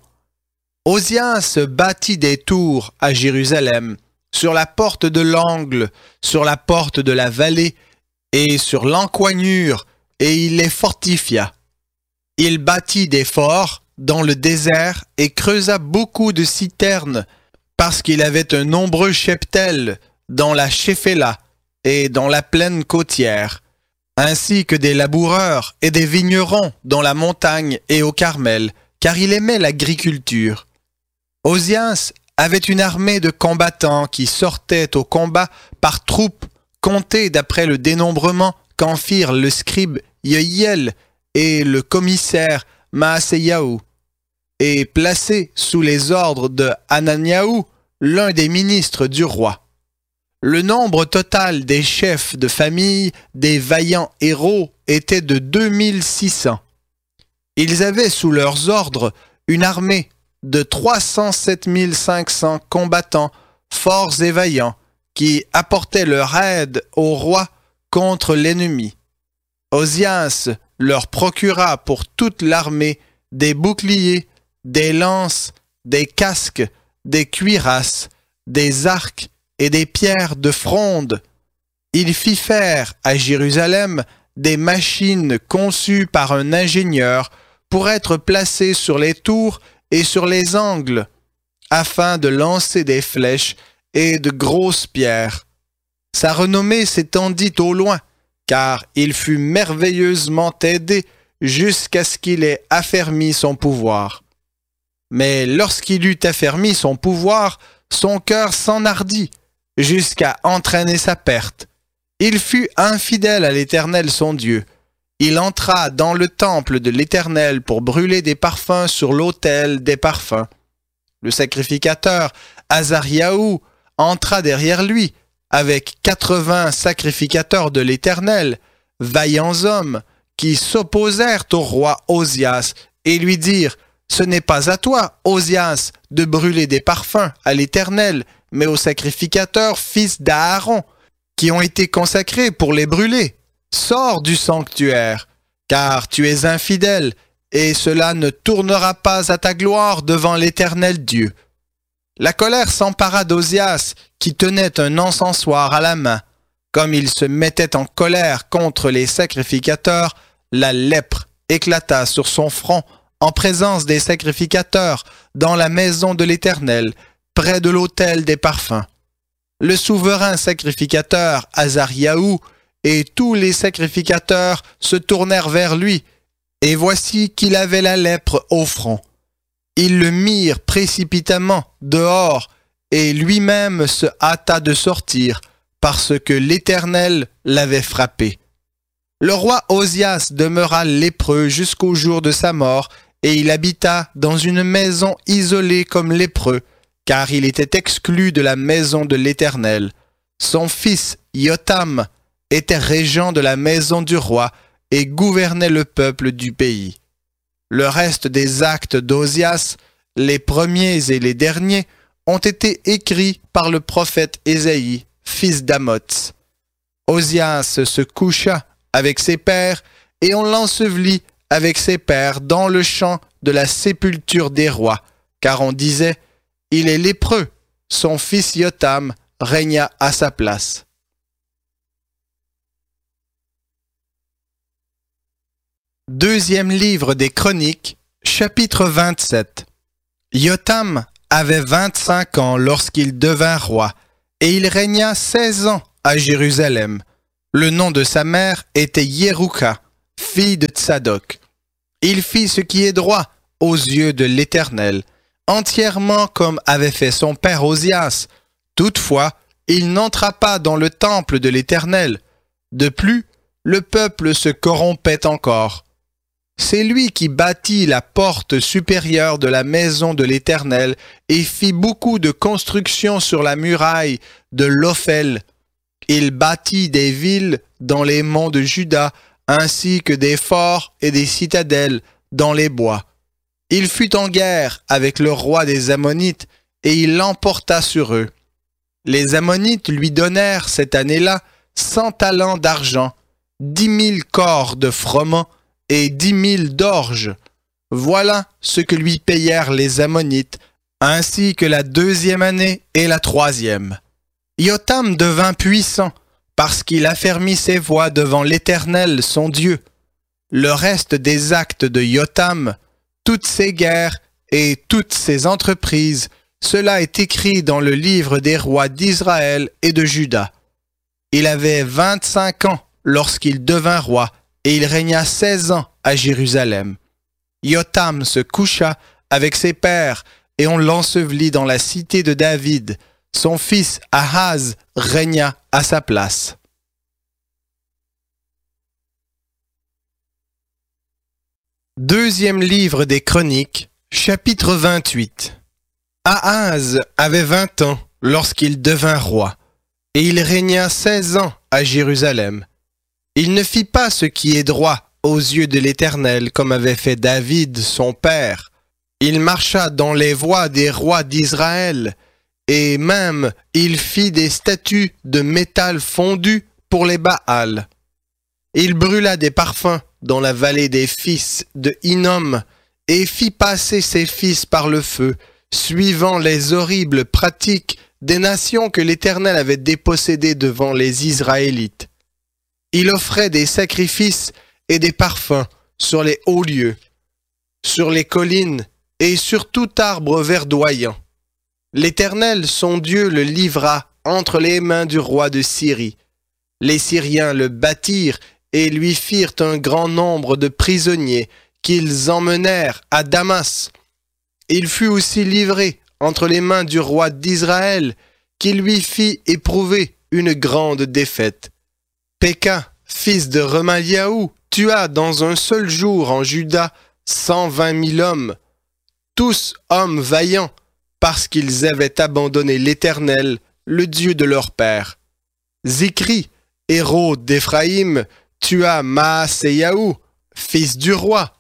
Osias bâtit des tours à Jérusalem, sur la porte de l'angle, sur la porte de la vallée et sur l'encoignure, et il les fortifia. Il bâtit des forts dans le désert et creusa beaucoup de citernes, parce qu'il avait un nombreux cheptel dans la Shéphéla et dans la plaine côtière, ainsi que des laboureurs et des vignerons dans la montagne et au Carmel, car il aimait l'agriculture. Osias avait une armée de combattants qui sortaient au combat par troupes, comptées d'après le dénombrement qu'en firent le scribe Yehiel et le commissaire Maaseyahu, et placés sous les ordres de Hananiahu, l'un des ministres du roi. Le nombre total des chefs de famille des vaillants héros était de 2600. Ils avaient sous leurs ordres une armée de 307 500 combattants forts et vaillants qui apportaient leur aide au roi contre l'ennemi. Osias leur procura pour toute l'armée des boucliers, des lances, des casques, des cuirasses, des arcs et des pierres de fronde. Il fit faire à Jérusalem des machines conçues par un ingénieur pour être placées sur les tours et sur les angles, afin de lancer des flèches et de grosses pierres. Sa renommée s'étendit au loin, car il fut merveilleusement aidé jusqu'à ce qu'il ait affermi son pouvoir. Mais lorsqu'il eut affermi son pouvoir, son cœur s'enhardit jusqu'à entraîner sa perte. Il fut infidèle à l'Éternel son Dieu. Il entra dans le temple de l'Éternel pour brûler des parfums sur l'autel des parfums. Le sacrificateur Azariahu entra derrière lui avec 80 sacrificateurs de l'Éternel, vaillants hommes, qui s'opposèrent au roi Osias et lui dirent « Ce n'est pas à toi, Osias, de brûler des parfums à l'Éternel, mais aux sacrificateurs fils d'Aaron, qui ont été consacrés pour les brûler. Sors du sanctuaire, car tu es infidèle, et cela ne tournera pas à ta gloire devant l'Éternel Dieu. » La colère s'empara d'Osias, qui tenait un encensoir à la main. Comme il se mettait en colère contre les sacrificateurs, la lèpre éclata sur son front en présence des sacrificateurs dans la maison de l'Éternel, près de l'autel des parfums. Le souverain sacrificateur Azariahu et tous les sacrificateurs se tournèrent vers lui, et voici qu'il avait la lèpre au front. Ils le mirent précipitamment dehors, et lui-même se hâta de sortir, parce que l'Éternel l'avait frappé. Le roi Osias demeura lépreux jusqu'au jour de sa mort, et il habita dans une maison isolée comme lépreux, car il était exclu de la maison de l'Éternel. Son fils Yotam était régent de la maison du roi et gouvernait le peuple du pays. Le reste des actes d'Osias, les premiers et les derniers, ont été écrits par le prophète Ésaïe, fils d'Amoz. Osias se coucha avec ses pères et on l'ensevelit avec ses pères dans le champ de la sépulture des rois, car on disait « Il est lépreux, son fils Yotam régna à sa place. » Deuxième livre des Chroniques, chapitre 27. Yotam avait 25 ans lorsqu'il devint roi, et il régna 16 ans à Jérusalem. Le nom de sa mère était Yerouka, fille de Tsadok. Il fit ce qui est droit aux yeux de l'Éternel, entièrement comme avait fait son père Osias. Toutefois, il n'entra pas dans le temple de l'Éternel. De plus, le peuple se corrompait encore. C'est lui qui bâtit la porte supérieure de la maison de l'Éternel et fit beaucoup de constructions sur la muraille de l'Ophel. Il bâtit des villes dans les monts de Juda, ainsi que des forts et des citadelles dans les bois. Il fut en guerre avec le roi des Ammonites et il l'emporta sur eux. Les Ammonites lui donnèrent cette année-là 100 talents d'argent, 10 000 corps de froment et 10 000 d'orge. Voilà ce que lui payèrent les Ammonites, ainsi que la 2e année et la 3e. Yotam devint puissant parce qu'il affermit ses voies devant l'Éternel son Dieu. Le reste des actes de Yotam, toutes ses guerres et toutes ses entreprises, cela est écrit dans le livre des rois d'Israël et de Juda. Il avait 25 ans lorsqu'il devint roi, et il régna 16 ans à Jérusalem. Yotam se coucha avec ses pères, et on l'ensevelit dans la cité de David. Son fils Ahaz régna à sa place. Deuxième livre des Chroniques, chapitre 28. Ahaz avait 20 ans lorsqu'il devint roi, et il régna 16 ans à Jérusalem. Il ne fit pas ce qui est droit aux yeux de l'Éternel, comme avait fait David son père. Il marcha dans les voies des rois d'Israël, et même il fit des statues de métal fondu pour les Baals. Il brûla des parfums dans la vallée des fils de Hinnom, et fit passer ses fils par le feu, suivant les horribles pratiques des nations que l'Éternel avait dépossédées devant les Israélites. Il offrait des sacrifices et des parfums sur les hauts lieux, sur les collines et sur tout arbre verdoyant. L'Éternel, son Dieu, le livra entre les mains du roi de Syrie. Les Syriens le battirent et lui firent un grand nombre de prisonniers qu'ils emmenèrent à Damas. Il fut aussi livré entre les mains du roi d'Israël, qui lui fit éprouver une grande défaite. Péka, fils de Remaliaou, tua dans un seul jour en Juda 120 000 hommes, tous hommes vaillants, parce qu'ils avaient abandonné l'Éternel, le Dieu de leur père. Zikri, héros d'Éphraïm, tua Maaseyahu, fils du roi.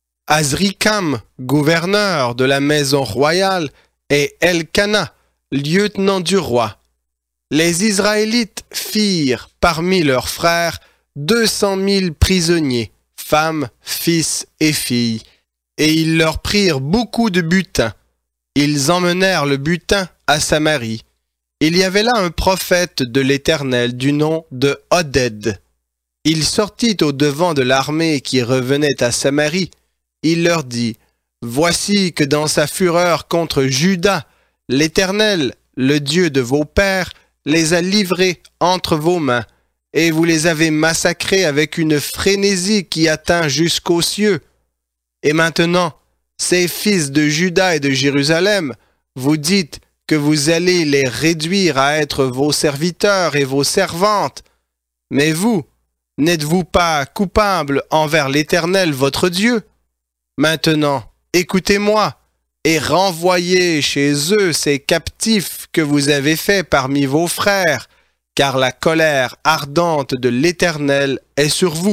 Azrikam, gouverneur de la maison royale, et Elkana, lieutenant du roi. Les Israélites firent parmi leurs frères 200 000 prisonniers, femmes, fils et filles, et ils leur prirent beaucoup de butin. Ils emmenèrent le butin à Samarie. Il y avait là un prophète de l'Éternel du nom de Oded. Il sortit au devant de l'armée qui revenait à Samarie. Il leur dit, « Voici que dans sa fureur contre Juda, l'Éternel, le Dieu de vos pères, les a livrés entre vos mains, et vous les avez massacrés avec une frénésie qui atteint jusqu'aux cieux. Et maintenant, ces fils de Juda et de Jérusalem, vous dites que vous allez les réduire à être vos serviteurs et vos servantes. Mais vous, n'êtes-vous pas coupables envers l'Éternel votre Dieu? Maintenant, écoutez-moi, et renvoyez chez eux ces captifs que vous avez faits parmi vos frères, car la colère ardente de l'Éternel est sur vous. »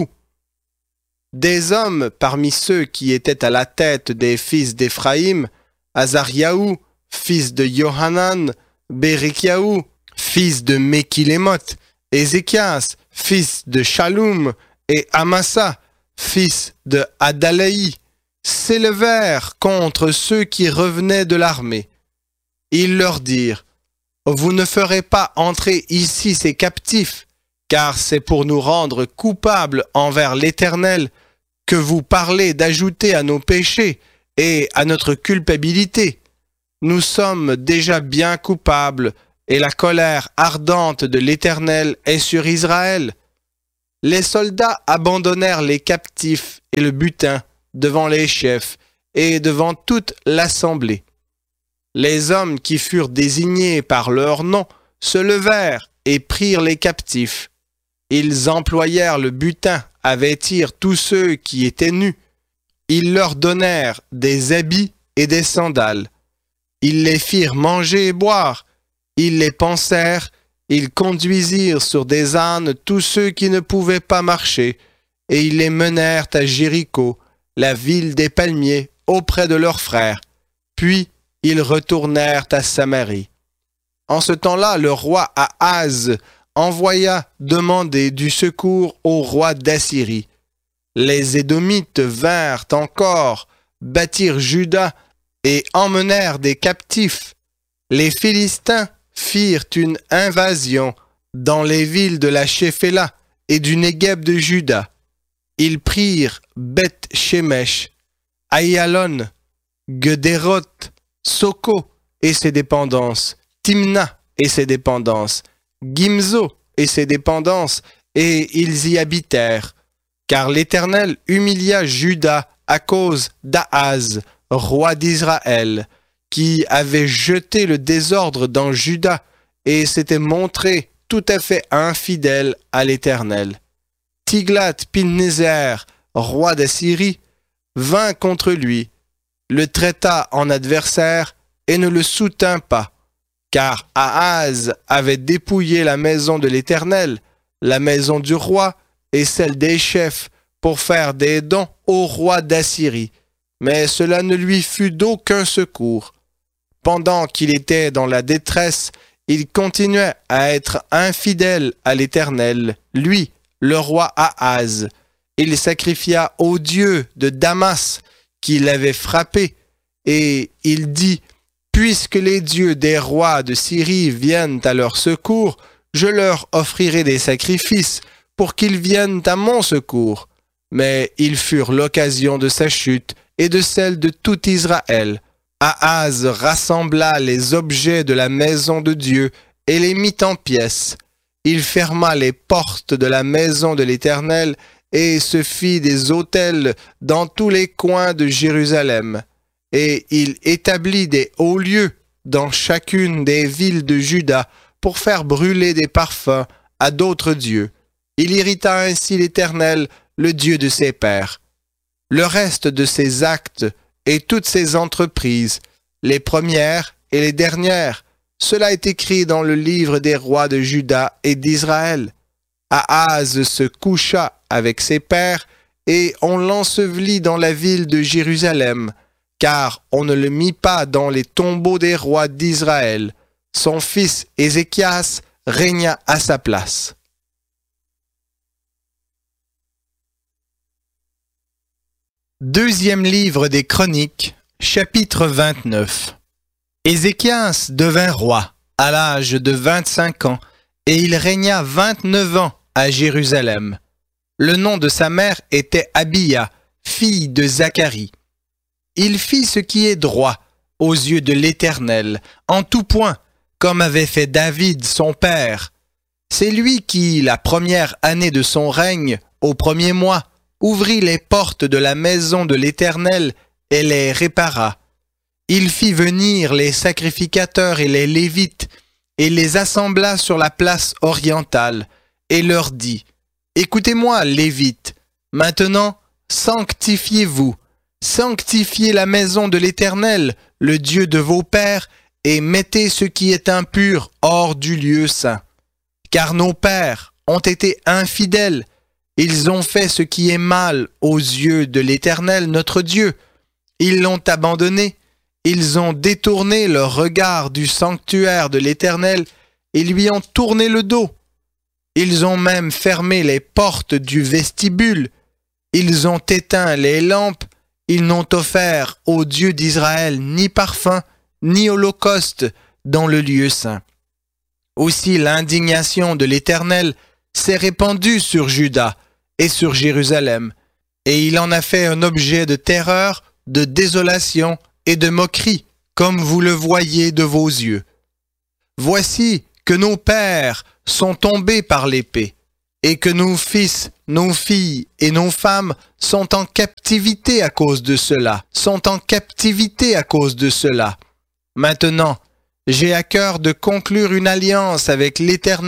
Des hommes parmi ceux qui étaient à la tête des fils d'Éphraïm, Azariahu, fils de Yohanan, Bérikiahu, fils de Mekilémoth, Ézéchias, fils de Shaloum, et Amasa, fils de Adalaï, s'élevèrent contre ceux qui revenaient de l'armée. Ils leur dirent, « Vous ne ferez pas entrer ici ces captifs, car c'est pour nous rendre coupables envers l'Éternel que vous parlez d'ajouter à nos péchés et à notre culpabilité. nous sommes déjà bien coupables, et la colère ardente de l'Éternel est sur Israël. » Les soldats abandonnèrent les captifs et le butin devant les chefs et devant toute l'assemblée. Les hommes qui furent désignés par leur nom se levèrent et prirent les captifs. Ils employèrent le butin à vêtir tous ceux qui étaient nus. Ils leur donnèrent des habits et des sandales. Ils les firent manger et boire. Ils les pansèrent. Ils conduisirent sur des ânes tous ceux qui ne pouvaient pas marcher, et ils les menèrent à Jéricho, la ville des palmiers, auprès de leurs frères. Puis ils retournèrent à Samarie. En ce temps-là, le roi Ahaz envoya demander du secours au roi d'Assyrie. Les Édomites vinrent encore, battirent Juda et emmenèrent des captifs. Les Philistins firent une invasion dans les villes de la Shéphéla et du Négueb de Juda. Ils prirent Beth-Shemesh, Aïalon, Guédéroth, Soko et ses dépendances, Timna et ses dépendances, Gimzo et ses dépendances, et ils y habitèrent. Car l'Éternel humilia Juda à cause d'Ahaz, roi d'Israël, qui avait jeté le désordre dans Juda et s'était montré tout à fait infidèle à l'Éternel. Tiglath-Pilnéser, roi d'Assyrie, vint contre lui, le traita en adversaire et ne le soutint pas, car Ahaz avait dépouillé la maison de l'Éternel, la maison du roi et celle des chefs, pour faire des dons au roi d'Assyrie, mais cela ne lui fut d'aucun secours. Pendant qu'il était dans la détresse, il continuait à être infidèle à l'Éternel, lui, le roi Ahaz. Il sacrifia au dieu de Damas, qui l'avait frappé, et il dit, « Puisque les dieux des rois de Syrie viennent à leur secours, je leur offrirai des sacrifices pour qu'ils viennent à mon secours. » Mais ils furent l'occasion de sa chute et de celle de tout Israël. Ahaz rassembla les objets de la maison de Dieu et les mit en pièces. Il ferma les portes de la maison de l'Éternel et se fit des autels dans tous les coins de Jérusalem. Et il établit des hauts lieux dans chacune des villes de Juda pour faire brûler des parfums à d'autres dieux. Il irrita ainsi l'Éternel, le Dieu de ses pères. Le reste de ses actes et toutes ses entreprises, les premières et les dernières, cela est écrit dans le livre des rois de Juda et d'Israël. Ahaz se coucha avec ses pères et on l'ensevelit dans la ville de Jérusalem, car on ne le mit pas dans les tombeaux des rois d'Israël. Son fils Ézéchias régna à sa place. Deuxième livre des Chroniques, chapitre 29. Ézéchias devint roi à l'âge de 25 ans et il régna 29 ans à Jérusalem. Le nom de sa mère était Abiya, fille de Zacharie. Il fit ce qui est droit aux yeux de l'Éternel, en tout point, comme avait fait David son père. C'est lui qui, la première année de son règne, au premier mois, ouvrit les portes de la maison de l'Éternel et les répara. Il fit venir les sacrificateurs et les Lévites et les assembla sur la place orientale et leur dit, « Écoutez-moi, Lévites, maintenant sanctifiez-vous, sanctifiez la maison de l'Éternel, le Dieu de vos pères, et mettez ce qui est impur hors du lieu saint. Car nos pères ont été infidèles, ils ont fait ce qui est mal aux yeux de l'Éternel notre Dieu. Ils l'ont abandonné, ils ont détourné leur regard du sanctuaire de l'Éternel et lui ont tourné le dos. Ils ont même fermé les portes du vestibule. Ils ont éteint les lampes. Ils n'ont offert au Dieu d'Israël ni parfum, ni holocauste dans le lieu saint. Aussi l'indignation de l'Éternel s'est répandue sur Juda et sur Jérusalem, et il en a fait un objet de terreur, de désolation et de moquerie comme vous le voyez de vos yeux. Voici que nos pères sont tombés par l'épée, et que nos fils, nos filles et nos femmes sont en captivité à cause de cela, Maintenant, j'ai à cœur de conclure une alliance avec l'Éternel